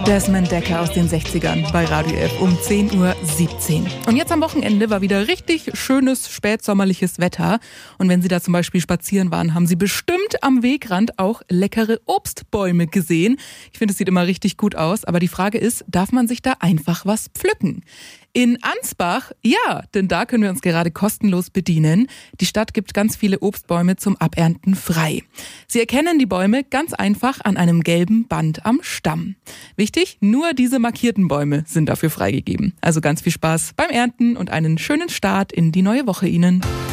Desmond Dekker aus den 60ern bei Radio F um 10:17 Uhr. Und jetzt am Wochenende war wieder richtig schönes, spätsommerliches Wetter. Und wenn Sie da zum Beispiel spazieren waren, haben Sie bestimmt am Wegrand auch leckere Obstbäume gesehen. Ich finde, es sieht immer richtig gut aus. Aber die Frage ist, darf man sich da einfach was pflücken? In Ansbach, ja, denn da können wir uns gerade kostenlos bedienen. Die Stadt gibt ganz viele Obstbäume zum Abernten frei. Sie erkennen die Bäume ganz einfach an einem gelben Band am Stamm. Wichtig, nur diese markierten Bäume sind dafür freigegeben. Also ganz viel Spaß beim Ernten und einen schönen Start in die neue Woche Ihnen.